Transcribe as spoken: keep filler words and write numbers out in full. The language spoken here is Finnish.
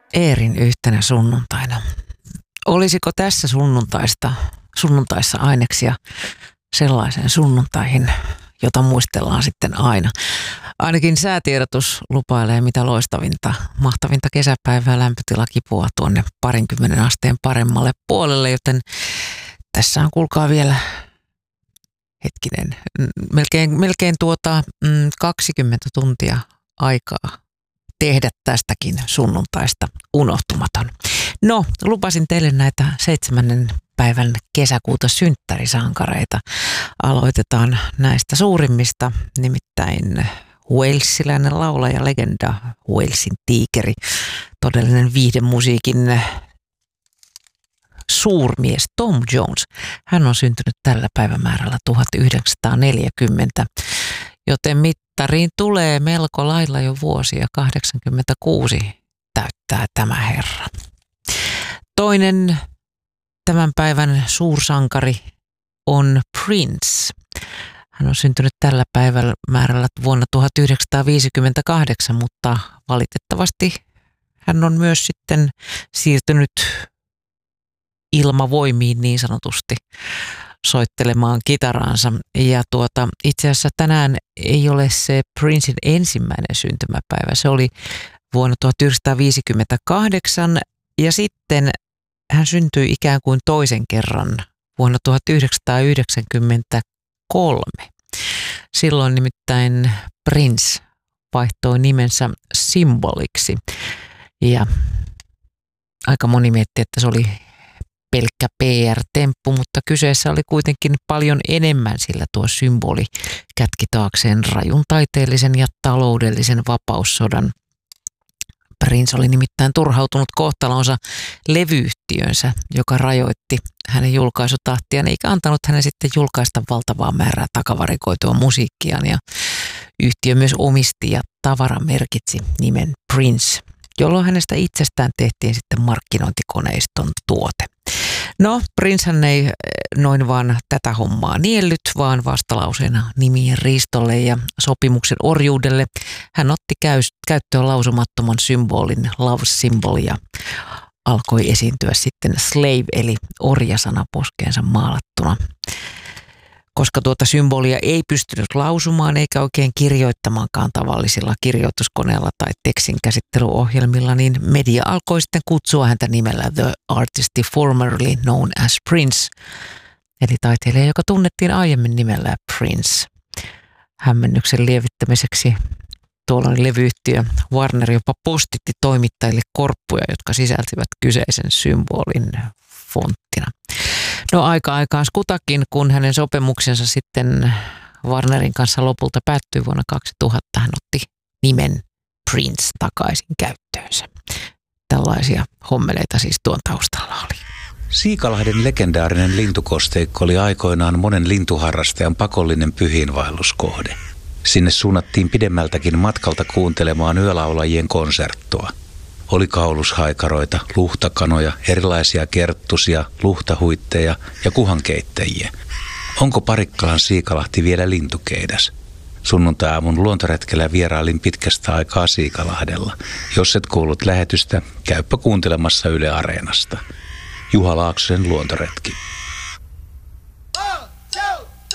Eerin yhtenä sunnuntaina. Olisiko tässä sunnuntaista, sunnuntaissa aineksia sellaiseen sunnuntaihin, jota muistellaan sitten aina? Ainakin säätiedotus lupailee mitä loistavinta, mahtavinta kesäpäivää, lämpötila kipuaa tuonne parinkymmenen asteen paremmalle puolelle, joten tässä on kuulkaa vielä hetkinen, melkein, melkein tuota kaksikymmentä tuntia aikaa tehdä tästäkin sunnuntaista unohtumaton. No, lupasin teille näitä seitsemännen päivän kesäkuuta synttärisankareita. Aloitetaan näistä suurimmista, nimittäin walesilainen laulaja, legenda, Walesin tiikeri, todellinen viihdemusiikin suurmies Tom Jones. Hän on syntynyt tällä päivämäärällä tuhatyhdeksänsataaneljäkymmentä, joten mittariin tulee melko lailla jo vuosia. kahdeksankymmentäkuusi täyttää tämä herra. Toinen tämän päivän suursankari on Prince. Hän on syntynyt tällä päivämäärällä vuonna tuhatyhdeksänsataaviisikymmentäkahdeksan, mutta valitettavasti hän on myös sitten siirtynyt ilmavoimiin niin sanotusti soittelemaan kitaraansa. Ja tuota, itse asiassa tänään ei ole se Princein ensimmäinen syntymäpäivä. Se oli vuonna tuhatyhdeksänsataaviisikymmentäkahdeksan ja sitten hän syntyi ikään kuin toisen kerran vuonna tuhatyhdeksänsataayhdeksänkymmentäkolme. Silloin nimittäin Prince vaihtoi nimensä Symboliksi ja aika moni mietti, että se oli pelkkä P R-temppu, mutta kyseessä oli kuitenkin paljon enemmän, sillä tuo symboli kätki taakseen rajun taiteellisen ja taloudellisen vapaussodan. Prince oli nimittäin turhautunut kohtalonsa levyyhtiönsä, joka rajoitti hänen julkaisutahtiaan, eikä antanut hänen sitten julkaista valtavaa määrää takavarikoitua musiikkiaan. Ja yhtiö myös omisti ja tavara merkitsi nimen Prince, jolloin hänestä itsestään tehtiin sitten markkinointikoneiston tuote. No, Princehän ei noin vaan tätä hommaa niellyt, vaan vastalauseena nimien riistolle ja sopimuksen orjuudelle hän otti käyttöön lausumattoman symbolin love symbol ja alkoi esiintyä sitten slave eli orjasana poskeensa maalattuna. Koska tuota symbolia ei pystynyt lausumaan eikä oikein kirjoittamaankaan tavallisilla kirjoituskoneella tai tekstin käsittelyohjelmilla, niin media alkoi sitten kutsua häntä nimellä The Artist Formerly Known as Prince, eli taiteilija, joka tunnettiin aiemmin nimellä Prince. Hämmennyksen lievittämiseksi tuolloin levyyhtiö Warner jopa postitti toimittajille korppuja, jotka sisälsivät kyseisen symbolin fonttina. No aika aikaan skutakin, kun hänen sopimuksensa sitten Warnerin kanssa lopulta päättyi vuonna kaksituhatta, hän otti nimen Prince takaisin käyttöönsä. Tällaisia hommeleita siis tuon taustalla oli. Siikalahden legendaarinen lintukosteikko oli aikoinaan monen lintuharrastajan pakollinen pyhiinvaelluskohde. Sinne suunnattiin pidemmältäkin matkalta kuuntelemaan yölaulajien konserttoa. Oli kaulushaikaroita, luhtakanoja, erilaisia kerttusia, luhtahuitteja ja kuhankeittäjiä. Onko Parikkalan Siikalahti vielä lintukeidas? Sunnuntai-aamun luontoretkellä vierailin pitkästä aikaa Siikalahdella. Jos et kuullut lähetystä, käyppä kuuntelemassa Yle Areenasta. Juha Laaksosen luontoretki.